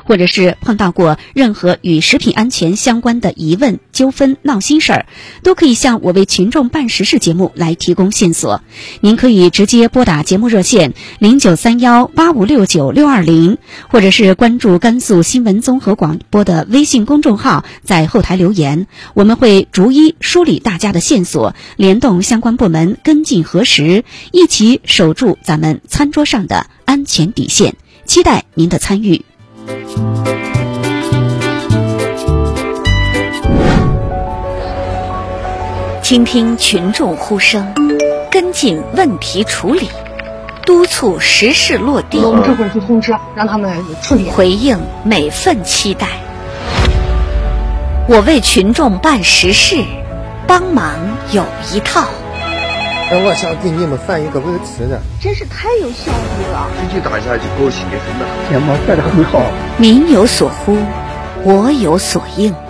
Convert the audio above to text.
或者是碰到过任何与食品安全相关的疑问、纠纷、闹心事儿，都可以向我为群众办实事节目来提供线索。您可以直接拨打节目热线09318569-620，或者是关注甘肃新闻综合广播的微信公众号，在后台留言，我们会逐一梳理大家的线索，联动相关部门跟进核实，一起守住咱们餐桌上的安全底线。期待您的参与。 倾听群众呼声，跟进问题处理，督促实事落地。 我们这会儿去通知，让他们处理， 回应每份期待。我为群众办实事，帮忙有一套。 我想给你们翻一个维持的， 真是太有效率了。 一句打下去，高兴的很呐。 天猫干得很好。 民有所呼，我有所应。